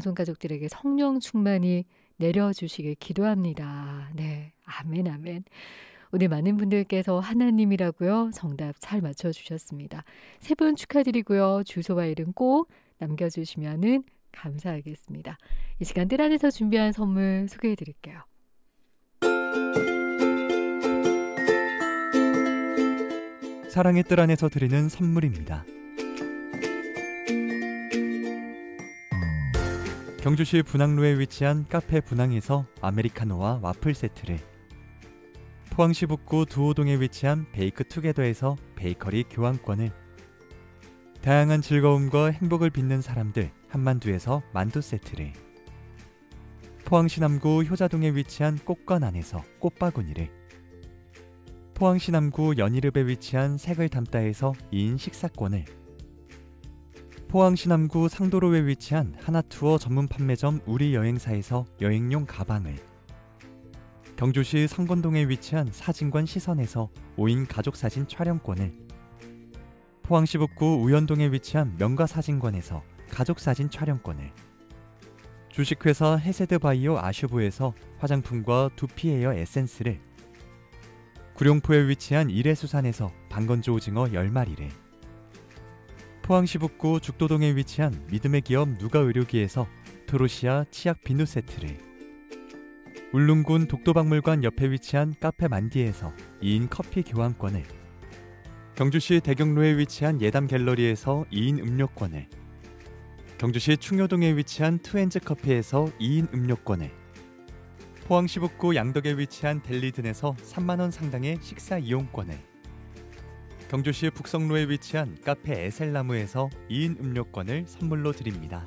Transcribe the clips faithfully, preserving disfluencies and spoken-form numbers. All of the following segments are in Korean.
방송 가족들에게 성령 충만이 내려주시길 기도합니다. 네, 아멘 아멘. 오늘 많은 분들께서 하나님이라고요. 정답 잘 맞춰주셨습니다. 세 분 축하드리고요. 주소와 이름 꼭 남겨주시면 감사하겠습니다. 이 시간 뜰 안에서 준비한 선물 소개해드릴게요. 사랑의 뜰 안에서 드리는 선물입니다. 경주시 분항로에 위치한 카페 분항에서 아메리카노와 와플 세트를, 포항시 북구 두호동에 위치한 베이크 투게더에서 베이커리 교환권을, 다양한 즐거움과 행복을 빚는 사람들 한만두에서 만두 세트를, 포항시 남구 효자동에 위치한 꽃관안에서 꽃바구니를, 포항시 남구 연희읍에 위치한 색을 담다에서 이 인 식사권을, 포항시 남구 상도로에 위치한 하나투어 전문 판매점 우리여행사에서 여행용 가방을, 경주시 성건동에 위치한 사진관 시선에서 오 인 가족사진 촬영권을, 포항시 북구 우연동에 위치한 명가사진관에서 가족사진 촬영권을, 주식회사 해세드바이오 아슈브에서 화장품과 두피에어 에센스를, 구룡포에 위치한 이레수산에서 방건조 오징어 열 마리를, 포항시 북구 죽도동에 위치한 믿음의 기업 누가의료기에서 토로시아 치약 비누 세트를, 울릉군 독도박물관 옆에 위치한 카페 만디에서 이 인 커피 교환권을, 경주시 대경로에 위치한 예담 갤러리에서 이 인 음료권을, 경주시 충효동에 위치한 투엔즈 커피에서 이 인 음료권을, 포항시 북구 양덕에 위치한 델리든에서 삼만 원 상당의 식사 이용권을, 경주시 북성로에 위치한 카페 에셀나무에서 이 인 음료권을 선물로 드립니다.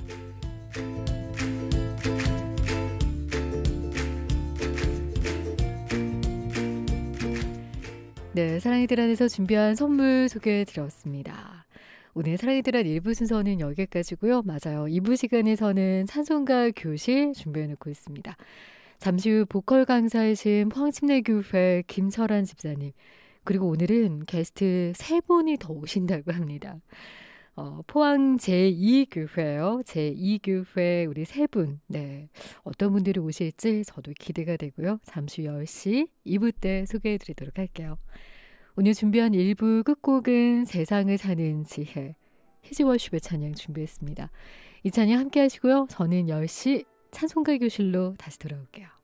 네, 사랑의 뜰 안에서 준비한 선물 소개해드렸습니다. 오늘 사랑의 뜰 안 일 부 순서는 여기까지고요. 맞아요. 이 부 시간에서는 찬송가 교실 준비해놓고 있습니다. 잠시 후 보컬 강사이신 포항침례교회 김설한 집사님, 그리고 오늘은 게스트 세 분이 더 오신다고 합니다. 어, 포항 제이 교회요. 제이 교회 우리 세 분. 네, 어떤 분들이 오실지 저도 기대가 되고요. 잠시 열 시 이 부 때 소개해드리도록 할게요. 오늘 준비한 일 부 끝곡은 세상을 사는 지혜, 히즈워십의 찬양 준비했습니다. 이 찬양 함께 하시고요. 저는 열 시 찬송가 교실로 다시 돌아올게요.